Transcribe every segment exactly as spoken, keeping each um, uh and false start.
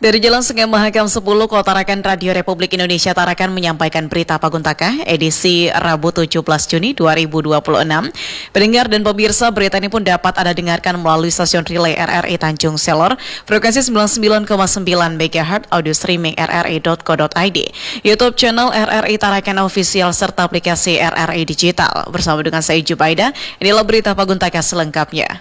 Dari Jalan Sungai Mahakam sepuluh, Kota Tarakan, Radio Republik Indonesia Tarakan menyampaikan berita Paguntaka edisi Rabu tujuh belas Juni dua ribu dua puluh enam. Pendengar dan pemirsa, berita ini pun dapat Anda dengarkan melalui stasiun relay R R I Tanjung Selor, frekuensi sembilan puluh sembilan koma sembilan megahertz, audio streaming r r i dot co dot i d, YouTube channel R R I Tarakan Official, serta aplikasi R R I Digital. Bersama dengan saya Jubaida, inilah berita Paguntaka selengkapnya.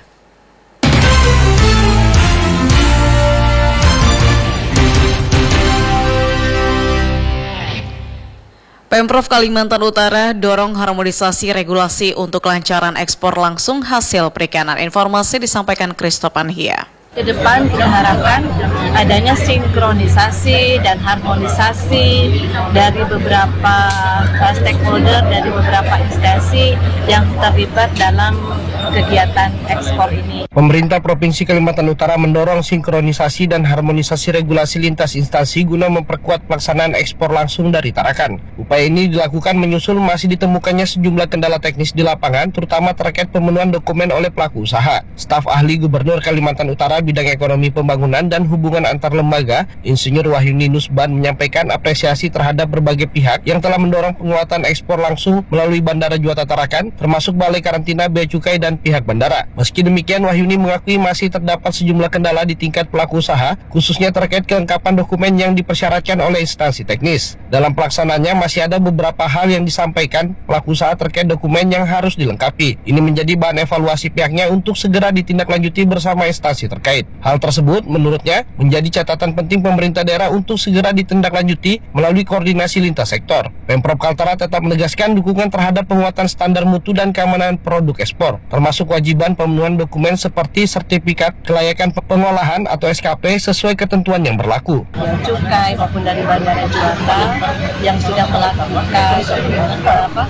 Pemprov Kalimantan Utara dorong harmonisasi regulasi untuk kelancaran ekspor langsung hasil perikanan. Informasi disampaikan Christopan Hia. Ke depan kita harapkan adanya sinkronisasi dan harmonisasi dari beberapa stakeholder, dari beberapa instansi yang terlibat dalam kegiatan ekspor ini. Pemerintah Provinsi Kalimantan Utara mendorong sinkronisasi dan harmonisasi regulasi lintas instansi guna memperkuat pelaksanaan ekspor langsung dari Tarakan. Upaya ini dilakukan menyusul masih ditemukannya sejumlah kendala teknis di lapangan, terutama terkait pemenuhan dokumen oleh pelaku usaha. Staf ahli Gubernur Kalimantan Utara bidang ekonomi pembangunan dan hubungan antar lembaga, Insinyur Wahyuni Nusban, menyampaikan apresiasi terhadap berbagai pihak yang telah mendorong penguatan ekspor langsung melalui Bandara Juanda Tarakan, termasuk Balai Karantina Bea Cukai dan pihak bandara. Meski demikian, Wahyuni mengakui masih terdapat sejumlah kendala di tingkat pelaku usaha, khususnya terkait kelengkapan dokumen yang dipersyaratkan oleh instansi teknis. Dalam pelaksanaannya masih ada beberapa hal yang disampaikan pelaku usaha terkait dokumen yang harus dilengkapi. Ini menjadi bahan evaluasi pihaknya untuk segera ditindaklanjuti bersama instansi terkait. Hal tersebut menurutnya menjadi catatan penting pemerintah daerah untuk segera ditindaklanjuti melalui koordinasi lintas sektor. Pemprov Kaltara tetap menegaskan dukungan terhadap penguatan standar mutu dan keamanan produk ekspor, termasuk kewajiban pemenuhan dokumen seperti sertifikat kelayakan pengolahan atau S K P sesuai ketentuan yang berlaku. Cukai maupun dari Bandara Juanda yang sudah melakukan apa,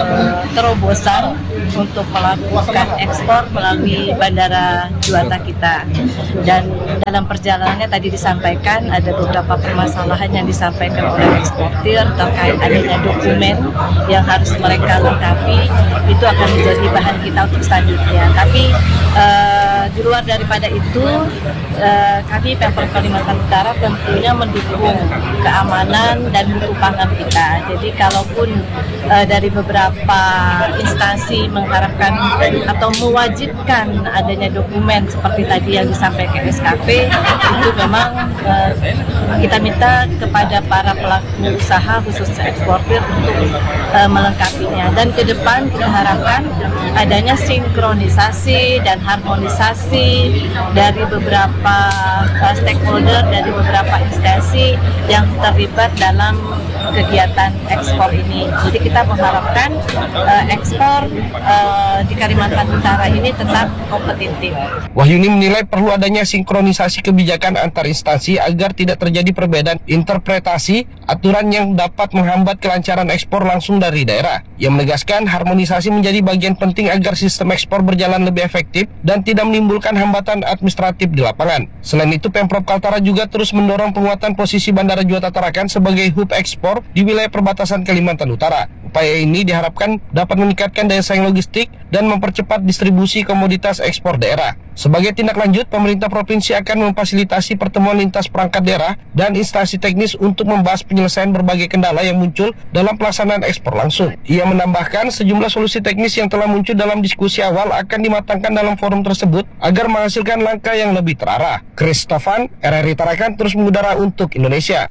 terobosan untuk melakukan ekspor melalui Bandara Juanda kita. Dan dalam perjalanannya tadi disampaikan ada beberapa permasalahan yang disampaikan oleh eksportir terkait adanya dokumen yang harus mereka lengkapi. Itu akan menjadi bahan kita untuk selanjutnya. Tapi uh, di luar daripada itu, uh, kami Pemprov Kalimantan Utara tentunya mendukung keamanan dan mutu pangan kita. Jadi kalaupun uh, dari beberapa instansi mengharapkan atau mewajibkan adanya dokumen seperti tadi yang disampaikan S K P, itu memang uh, kita minta kepada para pelaku usaha khususnya eksportir untuk uh, melengkapinya. Dan ke depan kita harapkan adanya sinkronisasi dan harmonisasi dari beberapa uh, stakeholder, dari beberapa instansi yang terlibat dalam kegiatan ekspor ini. Jadi kita mengharapkan uh, ekspor uh, di Kalimantan Utara ini tetap kompetitif. Wahyuni menilai perlu adanya sinkronisasi kebijakan antar instansi agar tidak terjadi perbedaan interpretasi aturan yang dapat menghambat kelancaran ekspor langsung dari daerah. Ia menegaskan harmonisasi menjadi bagian penting agar sistem ekspor berjalan lebih efektif dan tidak menimbulkan hambatan administratif di lapangan. Selain itu, Pemprov Kaltara juga terus mendorong penguatan posisi Bandara Juanda Tarakan sebagai hub ekspor di wilayah perbatasan Kalimantan Utara. Upaya ini diharapkan dapat meningkatkan daya saing logistik dan mempercepat distribusi komoditas ekspor daerah. Sebagai tindak lanjut, pemerintah provinsi akan memfasilitasi pertemuan lintas perangkat daerah dan instansi teknis untuk membahas penyelesaian berbagai kendala yang muncul dalam pelaksanaan ekspor langsung. Ia menambahkan sejumlah solusi teknis yang telah muncul dalam diskusi awal akan dimatangkan dalam forum tersebut agar menghasilkan langkah yang lebih terarah. Christopan, R R I Tarakan terus mengudara untuk Indonesia.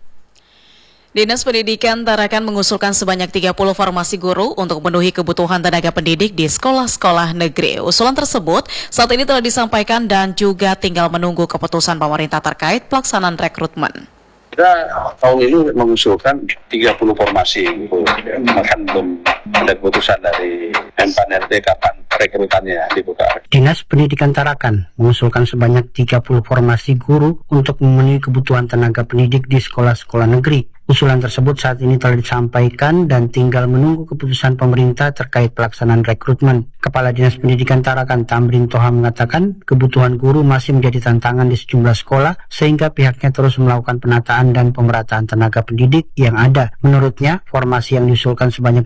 Dinas Pendidikan Tarakan mengusulkan sebanyak tiga puluh formasi guru untuk memenuhi kebutuhan tenaga pendidik di sekolah-sekolah negeri. Usulan tersebut saat ini telah disampaikan dan juga tinggal menunggu keputusan pemerintah terkait pelaksanaan rekrutmen. Kita tahun ini mengusulkan tiga puluh formasi, bahkan belum ada keputusan dari Menpan R D kapan rekrutannya dibuka. Dinas Pendidikan Tarakan mengusulkan sebanyak tiga puluh formasi guru untuk memenuhi kebutuhan tenaga pendidik di sekolah-sekolah negeri. Usulan tersebut saat ini telah disampaikan dan tinggal menunggu keputusan pemerintah terkait pelaksanaan rekrutmen. Kepala Dinas Pendidikan Tarakan, Tamrin Toha, mengatakan kebutuhan guru masih menjadi tantangan di sejumlah sekolah sehingga pihaknya terus melakukan penataan dan pemerataan tenaga pendidik yang ada. Menurutnya, formasi yang diusulkan sebanyak tiga puluh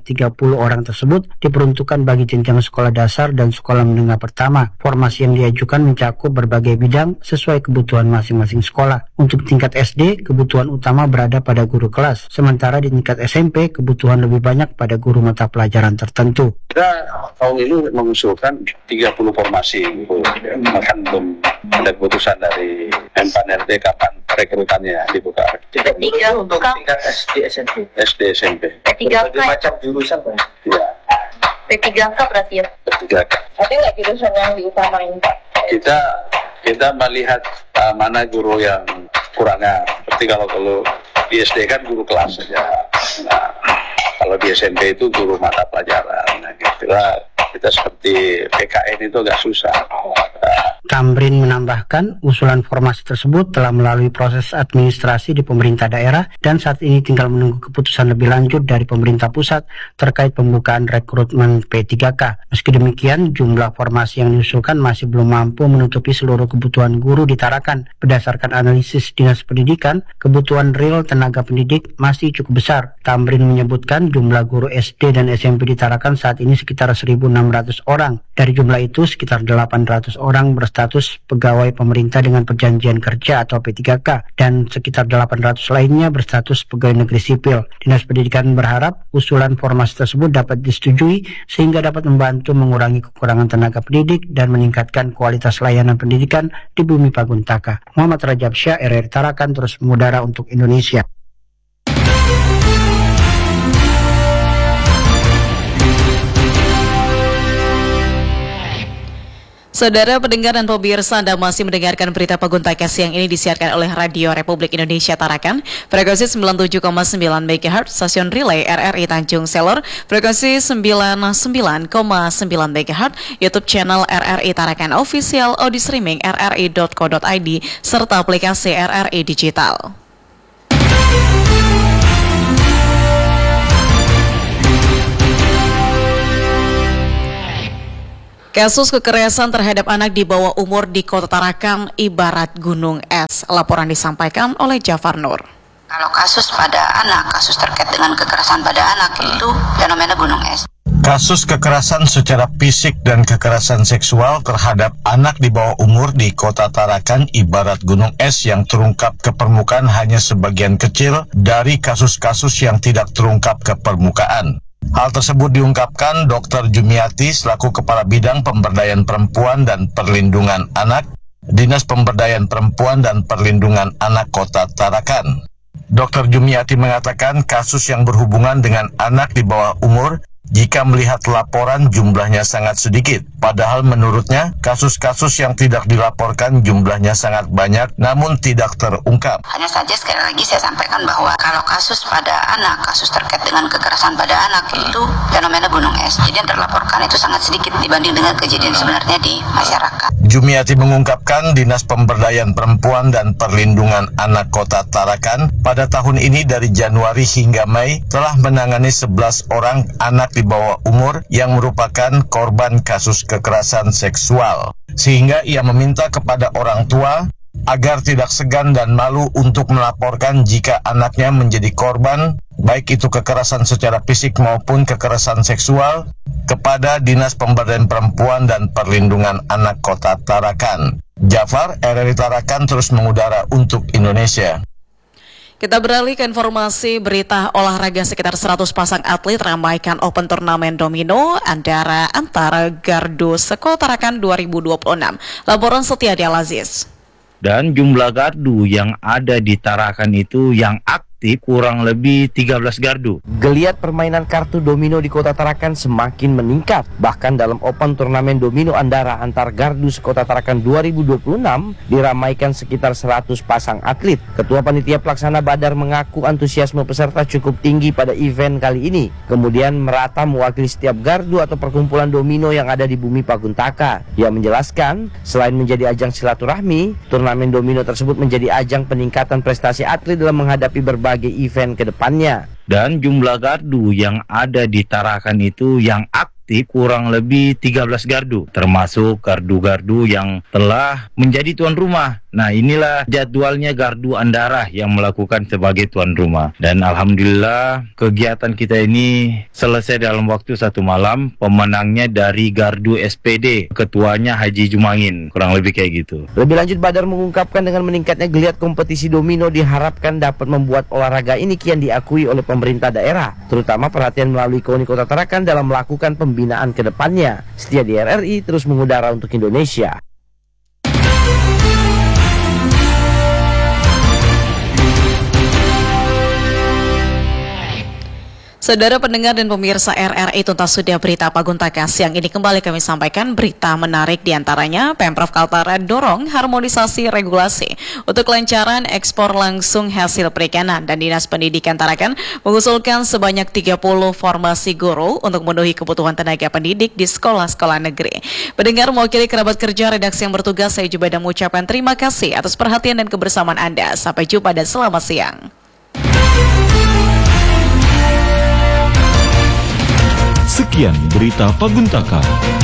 puluh orang tersebut diperuntukkan bagi jenjang sekolah dasar dan sekolah menengah pertama. Formasi yang diajukan mencakup berbagai bidang sesuai kebutuhan masing-masing sekolah. Untuk tingkat S D, kebutuhan utama berada pada guru kelas, sementara di tingkat S M P, kebutuhan lebih banyak pada guru mata pelajaran tertentu. Kita tahun ini mengusulkan tiga puluh formasi, bahkan belum ada keputusan dari M P A N R D kapan rekrutannya dibuka. P tiga untuk tingkat S D S M P. S D S M P. P tiga K. Berbagai macam jurusan, Pak. Ya. P tiga K berarti ya. P tiga K. Ada nggak jurusan yang diutamain, Pak? Kita kita melihat uh, mana guru yang kurangnya. Seperti kalau kalau di S D kan guru kelas saja. Nah, kalau di S M P itu guru mata pelajaran. Nah, kira kita seperti P K N itu agak susah. Nah, Tamrin menambahkan, usulan formasi tersebut telah melalui proses administrasi di pemerintah daerah dan saat ini tinggal menunggu keputusan lebih lanjut dari pemerintah pusat terkait pembukaan rekrutmen P tiga K. Meski demikian, jumlah formasi yang diusulkan masih belum mampu menutupi seluruh kebutuhan guru di Tarakan. Berdasarkan analisis Dinas Pendidikan, kebutuhan real tenaga pendidik masih cukup besar. Tamrin menyebutkan jumlah guru S D dan S M P di Tarakan saat ini sekitar seribu enam ratus orang. Dari jumlah itu, sekitar delapan ratus orang berstatus pegawai pemerintah dengan perjanjian kerja atau P tiga K dan sekitar delapan ratus lainnya berstatus pegawai negeri sipil. Dinas Pendidikan berharap usulan formasi tersebut dapat disetujui sehingga dapat membantu mengurangi kekurangan tenaga pendidik dan meningkatkan kualitas layanan pendidikan di Bumi Paguntaka. Muhammad Rajab Syah, R R I Tarakan, terus mengudara untuk Indonesia. Saudara pendengar dan pemirsa, Anda masih mendengarkan berita Paguntaka siang ini disiarkan oleh Radio Republik Indonesia Tarakan, frekuensi sembilan puluh tujuh koma sembilan megahertz, stasiun relay R R I Tanjung Selor, frekuensi sembilan puluh sembilan koma sembilan megahertz, YouTube channel R R I Tarakan Official, audio streaming r r i dot co dot i d, serta aplikasi R R I Digital. Kasus kekerasan terhadap anak di bawah umur di Kota Tarakan ibarat gunung es. Laporan disampaikan oleh Jafar Nur. Kalau kasus pada anak, kasus terkait dengan kekerasan pada anak itu fenomena gunung es. Kasus kekerasan secara fisik dan kekerasan seksual terhadap anak di bawah umur di Kota Tarakan ibarat gunung es yang terungkap ke permukaan hanya sebagian kecil dari kasus-kasus yang tidak terungkap ke permukaan. Hal tersebut diungkapkan Dokter Jumiati selaku Kepala Bidang Pemberdayaan Perempuan dan Perlindungan Anak, Dinas Pemberdayaan Perempuan dan Perlindungan Anak Kota Tarakan. Dokter Jumiati mengatakan kasus yang berhubungan dengan anak di bawah umur jika melihat laporan jumlahnya sangat sedikit. Padahal menurutnya kasus-kasus yang tidak dilaporkan jumlahnya sangat banyak namun tidak terungkap. Hanya saja sekali lagi saya sampaikan bahwa kalau kasus pada anak, kasus terkait dengan kekerasan pada anak itu fenomena gunung es. Jadi yang terlaporkan itu sangat sedikit dibanding dengan kejadian sebenarnya di masyarakat. Jumiati mengungkapkan Dinas Pemberdayaan Perempuan dan Perlindungan Anak Kota Tarakan pada tahun ini dari Januari hingga Mei telah menangani sebelas orang anak di bawah umur yang merupakan korban kasus kekerasan seksual. Sehingga ia meminta kepada orang tua agar tidak segan dan malu untuk melaporkan jika anaknya menjadi korban, baik itu kekerasan secara fisik maupun kekerasan seksual, kepada Dinas Pemberdayaan Perempuan dan Perlindungan Anak Kota Tarakan. Jafar, R R I Tarakan, terus mengudara untuk Indonesia. Kita beralih ke informasi berita olahraga. Sekitar seratus pasang atlet ramaikan Open Turnamen Domino antara antara Gardu Sekolah Tarakan dua ribu dua puluh enam. Laporan Setiadi Al-Aziz. Dan jumlah gardu yang ada di Tarakan itu yang aktif kurang lebih tiga belas gardu. Geliat permainan kartu domino di Kota Tarakan semakin meningkat. Bahkan dalam Open Turnamen Domino Andara antar Gardu Sekota Tarakan dua ribu dua puluh enam diramaikan sekitar seratus pasang atlet. Ketua Panitia Pelaksana Badar mengaku antusiasme peserta cukup tinggi pada event kali ini. Kemudian merata mewakili setiap gardu atau perkumpulan domino yang ada di Bumi Paguntaka. Dia menjelaskan, selain menjadi ajang silaturahmi, turnamen domino tersebut menjadi ajang peningkatan prestasi atlet dalam menghadapi berbagai event ke depannya. Dan jumlah gardu yang ada di Tarakan itu yang aktif aktif kurang lebih tiga belas gardu, termasuk gardu-gardu yang telah menjadi tuan rumah. Nah, inilah jadwalnya gardu Andara yang melakukan sebagai tuan rumah. Dan alhamdulillah kegiatan kita ini selesai dalam waktu satu malam. Pemenangnya dari gardu S P D, ketuanya Haji Jumangin, kurang lebih kayak gitu. Lebih lanjut, Badar mengungkapkan dengan meningkatnya geliat kompetisi domino diharapkan dapat membuat olahraga ini kian diakui oleh pemerintah daerah, terutama perhatian melalui KONI Kota Tarakan dalam melakukan pembinaan ke depannya. Setia di R R I terus mengudara untuk Indonesia. Saudara pendengar dan pemirsa R R I, tuntas sudah berita Paguntaka. Siang ini kembali kami sampaikan berita menarik, diantaranya Pemprov Kaltara dorong harmonisasi regulasi untuk kelancaran ekspor langsung hasil perikanan, dan Dinas Pendidikan Tarakan mengusulkan sebanyak tiga puluh formasi guru untuk memenuhi kebutuhan tenaga pendidik di sekolah-sekolah negeri. Pendengar, mewakili kerabat kerja redaksi yang bertugas, saya juga mengucapkan terima kasih atas perhatian dan kebersamaan Anda. Sampai jumpa dan selamat siang. Sekian berita Paguntaka.